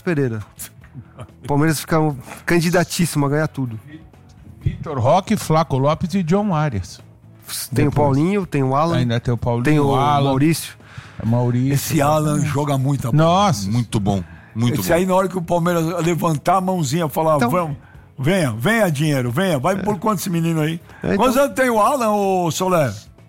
Pereira. O Palmeiras fica candidatíssimo a ganhar tudo. Vitor Roque, Flaco Lopes e John Arias. Tem o Paulinho, tem o Alan. Ainda tem o Paulinho, tem o Alan, Maurício. Esse Alan joga muito. Nossa. Muito bom. Muito Esse bom. aí, na hora que o Palmeiras levantar a mãozinha e falar, Então, vamos, venha dinheiro, venha. Vai por quanto esse menino aí? Então, Quantos anos tem o Alan, ô Soler?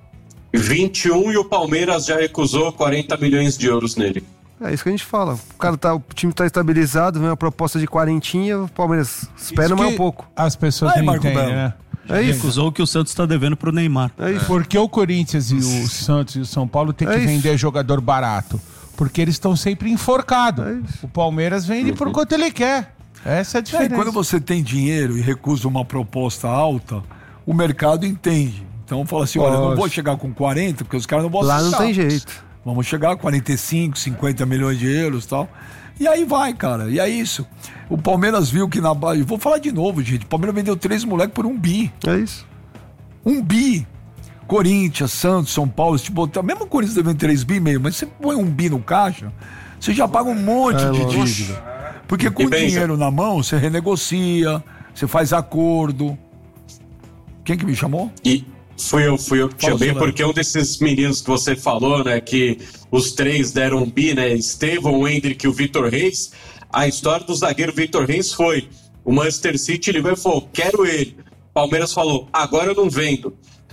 21 e o Palmeiras já recusou 40 milhões de euros nele. É isso que a gente fala. O time tá estabilizado, vem uma proposta de 40, o Palmeiras espera mais um pouco. As pessoas Aí, não Marco entendem, Belo. né? É isso. Recusou o que o Santos está devendo pro Neymar. É isso. Porque o Corinthians e o Santos e o São Paulo tem que vender jogador barato. Porque eles estão sempre enforcados. O Palmeiras vende por quanto ele quer. Essa é a diferença. Quando você tem dinheiro e recusa uma proposta alta, o mercado entende. Então fala assim, olha, eu não vou chegar com 40, porque os caras não vão Lá aceitar. não tem jeito. Vamos chegar a 45, 50 milhões de euros e tal. E aí vai, cara. E é isso. O Palmeiras viu que na base... Vou falar de novo, gente. O Palmeiras vendeu 3 moleques por 1 bi. É isso. 1 bi. Corinthians, Santos, São Paulo, se botar... Mesmo o Corinthians devendo 3 bi e meio, mas você põe 1 bi no caixa, você já paga um monte de dívida. Porque com dinheiro na mão, você renegocia, você faz acordo. Quem que me chamou? E fui eu que chamei, porque um desses meninos que você falou, né, que os 3 deram 1 bi, né, Estevão, o Hendrick e o Vitor Reis, a história do zagueiro Vitor Reis foi, o Manchester City ligou e falou, quero ele. Palmeiras falou, agora eu não vendo.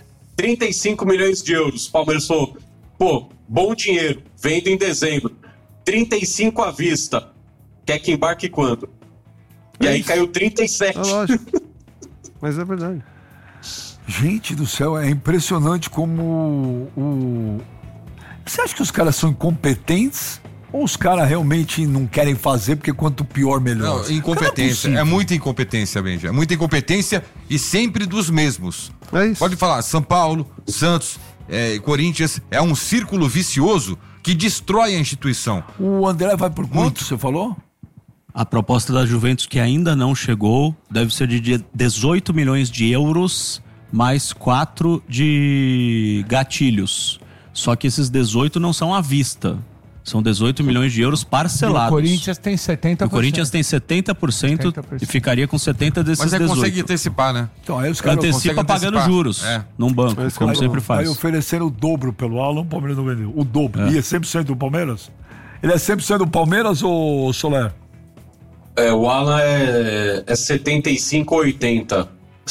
35 milhões de euros. Palmeiras falou, pô, bom dinheiro, vendo em dezembro. 35 à vista. Quer que embarque quando? E aí caiu 37. É lógico. Mas é verdade. Gente do céu, é impressionante como Você acha que os caras são incompetentes? Ou os caras realmente não querem fazer porque quanto pior, melhor? Não, incompetência. É muita incompetência, Benja. É muita incompetência e sempre dos mesmos. É isso. Pode falar, São Paulo, Santos, Corinthians, é um círculo vicioso que destrói a instituição. O André vai por quanto, você falou? A proposta da Juventus, que ainda não chegou, deve ser de 18 milhões de euros, mais 4 de gatilhos. Só que esses 18 não são à vista. São 18 milhões de euros parcelados. O Corinthians tem 70%. O Corinthians tem 70% e ficaria com 70 desses 18. Mas você consegue antecipar, né? Então, aí os caras antecipa pagando juros num banco, como sempre faz. Aí ofereceram o dobro pelo Alan, o Palmeiras não vendeu. O dobro. E é 100% do Palmeiras? Ele é 100% do Palmeiras ou Soler? O Alan é 75 ou 80.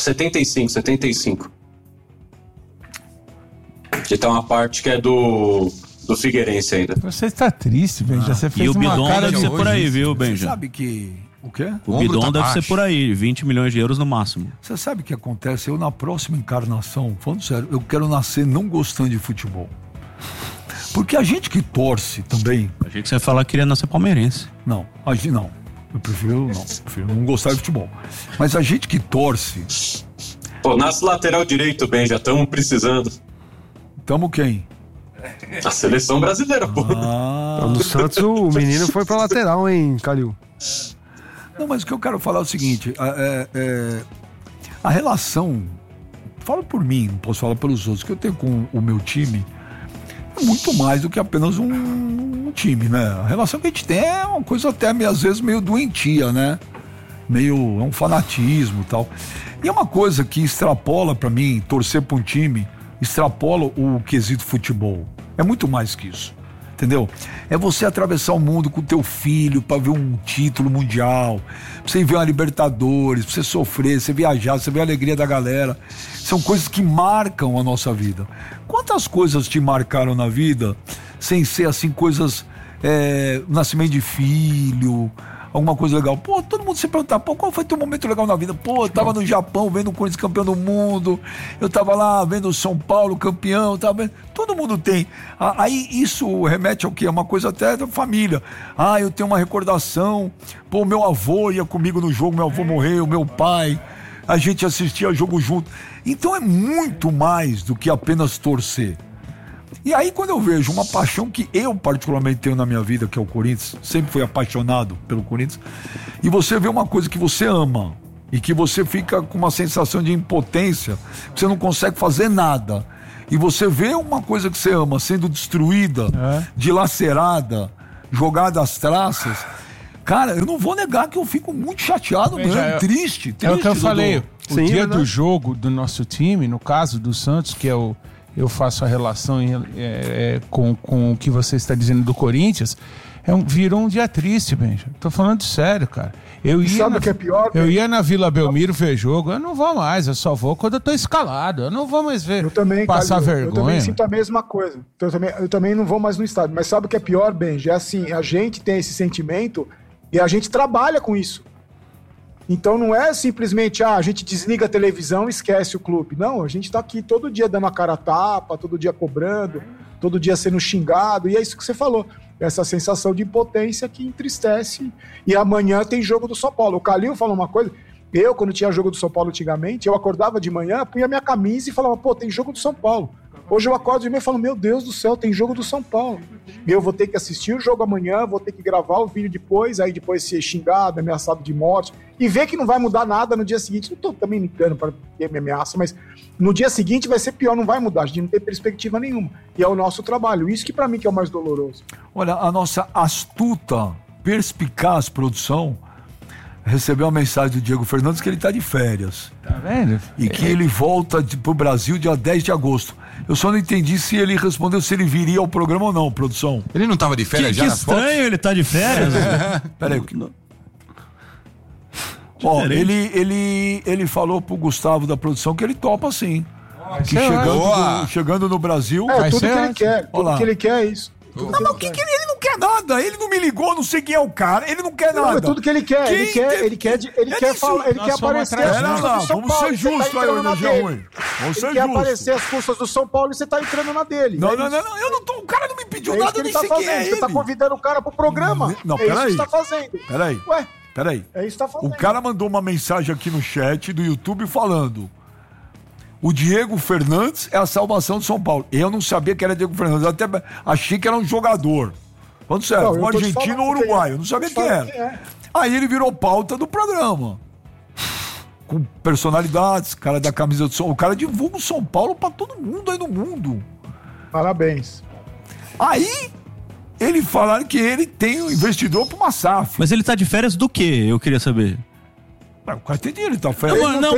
75. Que tem uma parte que é do Figueirense ainda. Você está triste, Benja. Você fez E o Bidon deve ser por aí, viu, Você Benja? sabe que... O quê? O Bidon deve ser por aí, 20 milhões de euros no máximo. Você sabe o que acontece? Eu, na próxima encarnação, falando sério, eu quero nascer não gostando de futebol. Porque a gente que torce também... Achei que você ia falar que queria nascer palmeirense. Não, a gente não. Eu prefiro não gostar de futebol. Mas a gente que torce... Pô, nasce lateral direito, bem, já estamos precisando. Tamo quem? A seleção brasileira, pô. No Santos o menino foi pra lateral, hein, Calil? Não, mas o que eu quero falar é o seguinte, a relação, falo por mim, não posso falar pelos outros, que eu tenho com o meu time é muito mais do que apenas um time, né? A relação que a gente tem é uma coisa até, às vezes, meio doentia, né? É um fanatismo e tal. E é uma coisa que extrapola pra mim, torcer pra um time, extrapola o quesito futebol. É muito mais que isso. Entendeu? É você atravessar o mundo com o teu filho para ver um título mundial, pra você ver uma Libertadores, pra você sofrer, você viajar, você ver a alegria da galera. São coisas que marcam a nossa vida. Quantas coisas te marcaram na vida sem ser assim coisas, nascimento de filho, alguma coisa legal? Pô, todo mundo se perguntar, pô, qual foi teu momento legal na vida? Pô, eu tava no Japão vendo o Corinthians campeão do mundo, eu tava lá vendo o São Paulo campeão, tava vendo... Todo mundo tem. Aí isso remete ao quê? É uma coisa até da família. Eu tenho uma recordação, pô, meu avô ia comigo no jogo, meu avô morreu, meu pai, a gente assistia jogo junto. Então é muito mais do que apenas torcer. E aí quando eu vejo uma paixão que eu particularmente tenho na minha vida, que é o Corinthians, sempre fui apaixonado pelo Corinthians, e você vê uma coisa que você ama, e que você fica com uma sensação de impotência, que você não consegue fazer nada, e você vê uma coisa que você ama sendo destruída, dilacerada, jogada às traças, Cara, eu não vou negar que eu fico muito chateado mesmo, triste. É o que eu falei. O Sim, dia do jogo do nosso time, no caso do Santos, que eu faço a relação com o que você está dizendo do Corinthians, virou um dia triste, Benja. Tô falando sério, cara. Sabe o que é pior? Eu ia na Vila Belmiro ver jogo, eu não vou mais, eu só vou quando eu tô escalado. Eu não vou mais ver, passar vergonha. Eu também sinto a mesma coisa. Eu também não vou mais no estádio. Mas sabe o que é pior, Benja? É assim, a gente tem esse sentimento e a gente trabalha com isso. Então não é simplesmente, a gente desliga a televisão e esquece o clube. Não, a gente tá aqui todo dia dando a cara a tapa, todo dia cobrando, todo dia sendo xingado. E é isso que você falou. Essa sensação de impotência que entristece. E amanhã tem jogo do São Paulo. O Calil falou uma coisa. Eu, quando tinha jogo do São Paulo antigamente, eu acordava de manhã, punha minha camisa e falava, tem jogo do São Paulo. Hoje eu acordo de manhã e falo, meu Deus do céu, tem jogo do São Paulo. Eu vou ter que assistir o jogo amanhã, vou ter que gravar o vídeo depois, aí depois ser xingado, ameaçado de morte, e ver que não vai mudar nada no dia seguinte. Não tô também me engano para ter me ameaça, mas no dia seguinte vai ser pior, não vai mudar, a gente não tem perspectiva nenhuma. E é o nosso trabalho, isso que para mim que é o mais doloroso. Olha, a nossa astuta, perspicaz produção recebeu uma mensagem do Diego Fernandes que ele tá de férias. Tá vendo? E que ele volta pro Brasil dia 10 de agosto. Eu só não entendi se ele respondeu se ele viria ao programa ou não, produção. Ele não tava de férias já que nas fotos? estranho, ele tá de férias. Peraí. Ó, ele falou pro Gustavo da produção que ele topa sim. Que chegando no Brasil... tudo que ele quer. Tudo que ele quer é isso. Não, o que ele não quer nada. Ele não me ligou, não sei quem é o cara. Ele não quer nada. É tudo que ele quer. Ele quer aparecer as custas do São Paulo. Vamos ser justos aí, energia ruim. Vamos ser justos. Ele quer aparecer as custas do São Paulo e você tá entrando na dele. Não, eu não tô. O cara não me pediu nada, eu nem sei quem é ele. Você tá convidando o cara pro programa. Não, é isso que você tá fazendo. Peraí. É isso que tá fazendo. O cara mandou uma mensagem aqui no chat do YouTube falando: o Diego Fernandes é a salvação do São Paulo. Eu não sabia que era Diego Fernandes, eu até achei que era um jogador. Falando sério, um argentino ou uruguaio, eu não sabia quem era. Aí ele virou pauta do programa. Com personalidades, cara da camisa do São Paulo. O cara divulga o São Paulo pra todo mundo aí no mundo. Parabéns. Aí ele falaram que ele tem um investidor pra uma SAF. Mas ele tá de férias do quê? Eu queria saber. O cara tem dinheiro, ele tá férias.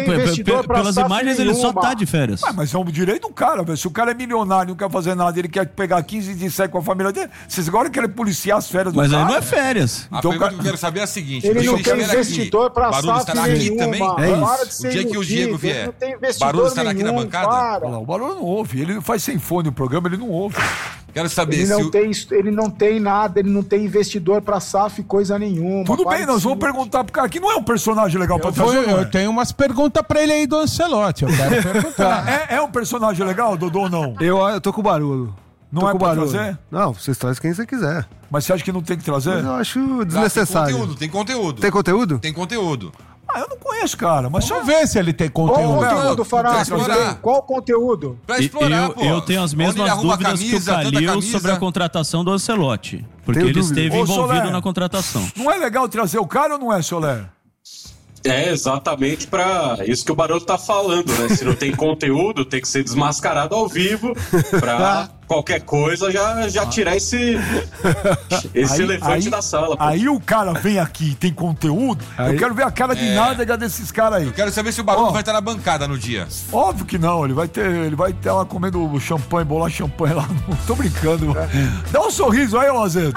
Pelas imagens ele só tá de férias. Mas é um direito do cara, velho. Se o cara é milionário, não quer fazer nada, ele quer pegar 15 dias de série com a família dele, vocês agora querem policiar as férias do cara. Mas aí não é férias. A pergunta que eu quero saber é a seguinte: ele não tem investidor pra Barulho estará aqui também? O dia que o Diego vier, Barulho estará aqui na bancada? O Barulho não ouve, ele faz sem fone o programa, ele não ouve. Quero saber ele não tem nada, ele não tem investidor pra SAF, coisa nenhuma. Tudo bem, nós vamos perguntar pro cara que não é um personagem legal pra trazer. Eu tenho umas perguntas pra ele aí do Ancelotti, eu quero perguntar. É um personagem legal, Dodô, ou não? Eu tô com o Barulho. Não é pra trazer? Não, vocês trazem quem você quiser. Mas você acha que não tem que trazer? Mas eu acho desnecessário. Tem conteúdo. Tem conteúdo? Tem conteúdo. Eu não conheço, cara. Mas vamos ver se ele tem conteúdo. Qual conteúdo, Fará? Qual conteúdo? Pra explorar, eu tenho as mesmas dúvidas que o Calil sobre a contratação do Ancelotti. Porque ele esteve envolvido na contratação. Não é legal trazer o cara ou não é, Soler? É exatamente pra isso que o Barulho tá falando, né? Se não tem conteúdo, tem que ser desmascarado ao vivo pra qualquer coisa já tirar esse elefante da sala. Pô. Aí o cara vem aqui e tem conteúdo, eu quero ver a cara de nádega desses caras aí. Eu quero saber se o Barulho vai estar na bancada no dia. Óbvio que não, ele vai ter lá comendo champanhe, bolar champanhe lá. Não tô brincando. Dá um sorriso aí, ô Azedo.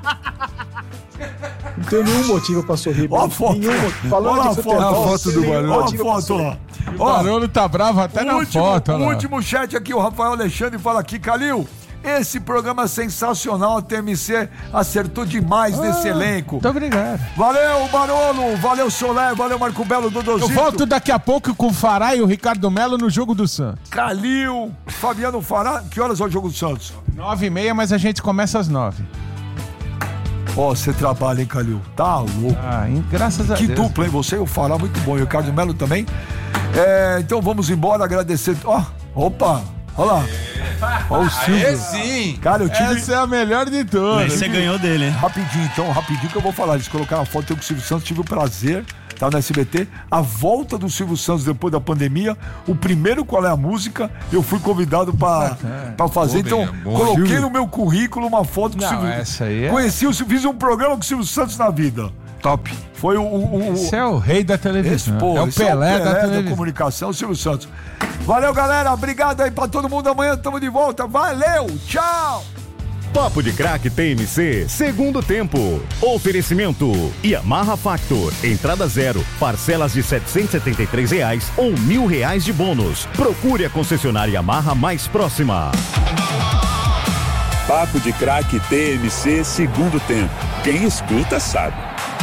Não tem nenhum motivo pra sorrir. Olha a foto. Falando de futebol, a foto do Barulho. Olha a foto lá. O Barulho tá bravo até na foto. O último chat aqui, o Rafael Alexandre fala aqui: Calil, esse programa é sensacional, a TMC acertou demais nesse elenco. Muito obrigado. Valeu, Barolo, valeu, Soler, valeu, Marco Belo, Dodozito. Eu volto daqui a pouco com o Fará e o Ricardo Melo no jogo do Santos. Calil, Fabiano Fará, que horas é o jogo do Santos? 9h30, mas a gente começa às 9h. Você trabalha, hein, Calil? Tá louco. Graças a Deus. Que dupla, hein? Você e o Fará, muito bom. E o Ricardo Melo também. Então vamos embora, agradecer. Opa, olha lá. Olha o Silvio. Sim. Cara, eu tive... Essa é a melhor de todas. Você ganhou dele, hein? Rapidinho que eu vou falar. Eles colocaram a foto, eu com o Silvio Santos, tive o prazer. tá no SBT, a volta do Silvio Santos depois da pandemia, o primeiro Qual é a Música, eu fui convidado pra fazer, então coloquei no meu currículo uma foto com o Silvio. Essa aí Conheci o Silvio, fiz um programa com o Silvio Santos na vida. Top. Foi Esse é o rei da televisão. É o Pelé da televisão. Da comunicação, o Silvio Santos. Valeu, galera. Obrigado aí pra todo mundo. Amanhã estamos de volta. Valeu. Tchau. Papo de Craque TMC, segundo tempo. Oferecimento Yamaha Factor, entrada zero, parcelas de R$ 773 ou R$ 1.000 de bônus. Procure a concessionária Yamaha mais próxima. Papo de Craque TMC, segundo tempo. Quem escuta sabe.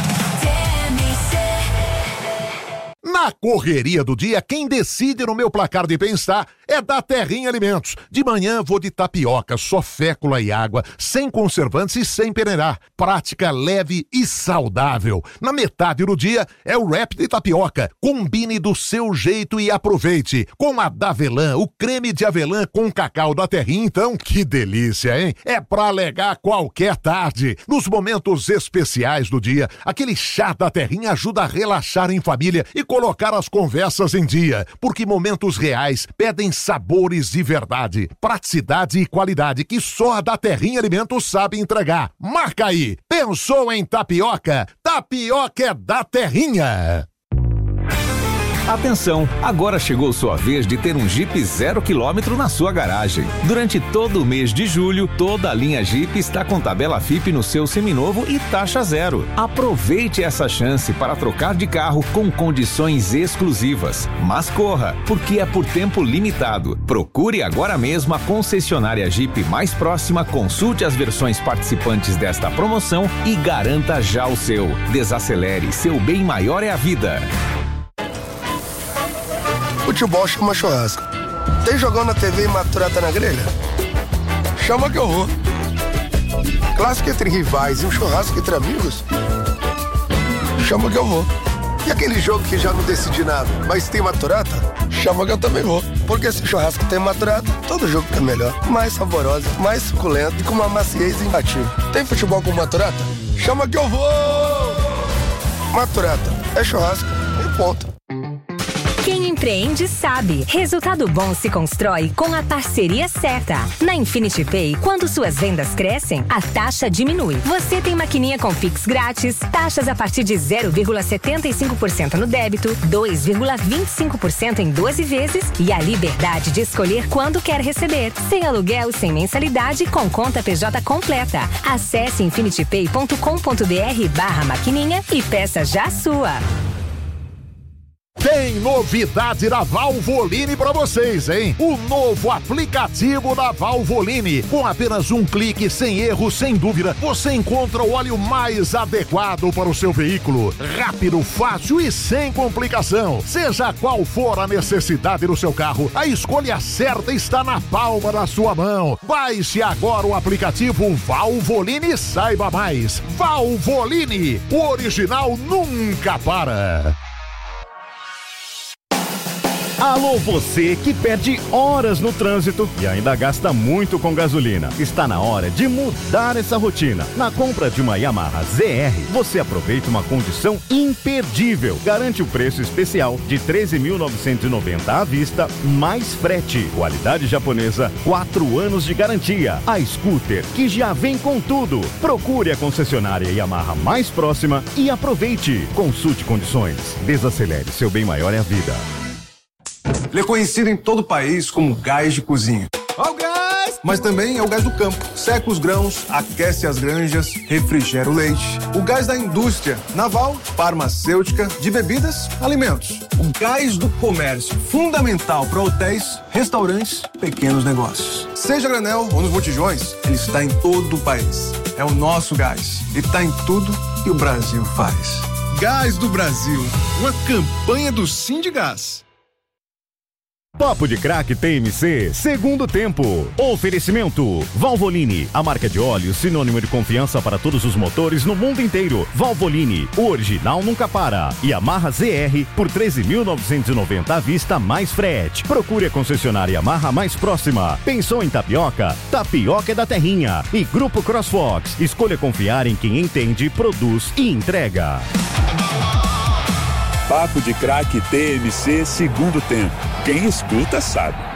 Na correria do dia, quem decide no meu placar de bem-estar é da Terrinha Alimentos. De manhã vou de tapioca, só fécula e água, sem conservantes e sem peneirar. Prática, leve e saudável. Na metade do dia é o wrap de tapioca. Combine do seu jeito e aproveite. Com a Davelã, o creme de avelã com cacau da Terrinha, então, que delícia, hein? É pra alegar qualquer tarde. Nos momentos especiais do dia, aquele chá da Terrinha ajuda a relaxar em família e colocar as conversas em dia, porque momentos reais pedem sabores de verdade, praticidade e qualidade que só a da Terrinha Alimentos sabe entregar. Marca aí! Pensou em tapioca? Tapioca é da Terrinha! Atenção, agora chegou sua vez de ter um Jeep 0 km na sua garagem. Durante todo o mês de julho, toda a linha Jeep está com tabela FIP no seu seminovo e taxa zero. Aproveite essa chance para trocar de carro com condições exclusivas. Mas corra, porque é por tempo limitado. Procure agora mesmo a concessionária Jeep mais próxima, consulte as versões participantes desta promoção e garanta já o seu. Desacelere, seu bem maior é a vida. Futebol chama churrasco. Tem jogão na TV e maturata na grelha? Chama que eu vou. Clássico entre rivais e um churrasco entre amigos? Chama que eu vou. E aquele jogo que já não decidi nada, mas tem maturata? Chama que eu também vou. Porque se churrasco tem maturata, todo jogo fica melhor. Mais saborosa, mais suculento e com uma maciez imbatível. Tem futebol com maturata? Chama que eu vou! Maturata é churrasco e ponto. Quem empreende sabe. Resultado bom se constrói com a parceria certa. Na Infinity Pay, quando suas vendas crescem, a taxa diminui. Você tem maquininha com Pix grátis, taxas a partir de 0,75% no débito, 2,25% em 12 vezes e a liberdade de escolher quando quer receber. Sem aluguel, sem mensalidade, com conta PJ completa. Acesse infinitypay.com.br/maquininha e peça já a sua. Tem novidade da Valvoline pra vocês, hein? O novo aplicativo da Valvoline. Com apenas um clique, sem erro, sem dúvida, você encontra o óleo mais adequado para o seu veículo. Rápido, fácil e sem complicação. Seja qual for a necessidade do seu carro, a escolha certa está na palma da sua mão. Baixe agora o aplicativo Valvoline e saiba mais. Valvoline, o original nunca para. Alô, você que perde horas no trânsito e ainda gasta muito com gasolina. Está na hora de mudar essa rotina. Na compra de uma Yamaha ZR, você aproveita uma condição imperdível. Garante o preço especial de R$ 13.990 à vista, mais frete. Qualidade japonesa, 4 anos de garantia. A scooter que já vem com tudo. Procure a concessionária Yamaha mais próxima e aproveite. Consulte condições. Desacelere, seu bem maior é a vida. Ele é conhecido em todo o país como gás de cozinha. Ó o gás! Mas também é o gás do campo. Seca os grãos, aquece as granjas, refrigera o leite. O gás da indústria naval, farmacêutica, de bebidas, alimentos. O gás do comércio, fundamental para hotéis, restaurantes, pequenos negócios. Seja a granel ou nos botijões, ele está em todo o país. É o nosso gás. Ele está em tudo que o Brasil faz. Gás do Brasil, uma campanha do Sindigás. Papo de Craque TMC, segundo tempo. Oferecimento Valvoline, a marca de óleo sinônimo de confiança para todos os motores no mundo inteiro. Valvoline, o original nunca para. Yamaha ZR por R$ 13.990 à vista, mais frete. Procure a concessionária Yamaha mais próxima. Pensou em tapioca? Tapioca é da Terrinha. E Grupo CrossFox, escolha confiar em quem entende, produz e entrega. Papo de Craque TMC, segundo tempo. Quem escuta sabe.